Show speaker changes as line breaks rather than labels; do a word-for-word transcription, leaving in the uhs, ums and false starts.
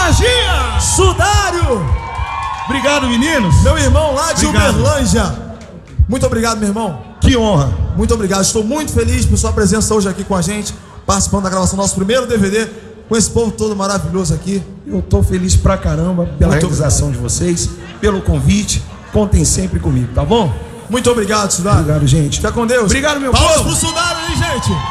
Varginha!
Sudário!
Obrigado, meninos.
Meu irmão lá de
Obrigado.
Uberlândia. Muito obrigado, meu irmão.
Que honra.
Muito obrigado. Estou muito feliz por sua presença hoje aqui com a gente, participando da gravação do nosso primeiro D V D, com esse povo todo maravilhoso aqui.
Eu tô feliz pra caramba pela
Muito
realização
obrigado.
de vocês, pelo convite. Contem sempre comigo, tá bom?
Muito obrigado, Sudário.
Obrigado, gente.
Fica com Deus.
Obrigado, meu
Palmas
povo.
pro Sudário aí, gente.